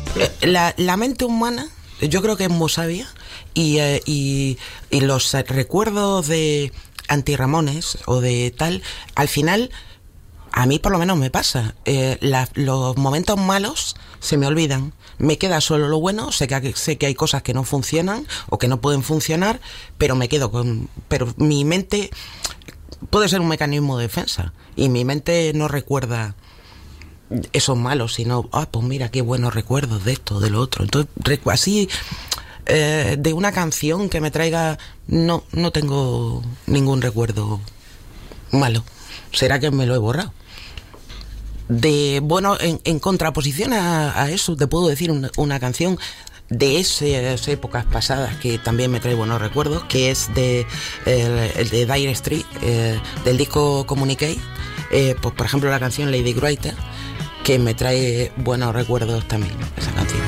La mente humana, yo creo que es muy sabia y los recuerdos de anti-Ramones o de tal, al final, a mí por lo menos me pasa. Los momentos malos se me olvidan. Me queda solo lo bueno. Sé que hay cosas que no funcionan o que no pueden funcionar, pero me quedo con... Pero mi mente puede ser un mecanismo de defensa y mi mente no recuerda esos malos, sino, pues mira qué buenos recuerdos de esto, de lo otro. Entonces, así, de una canción que me traiga, no tengo ningún recuerdo malo. ¿Será que me lo he borrado? Bueno, en contraposición a eso, te puedo decir una canción de esas épocas pasadas que también me trae buenos recuerdos, que es el de Dire Straits, del disco Communicate. Pues por ejemplo la canción Lady Writer, que me trae buenos recuerdos también, esa canción.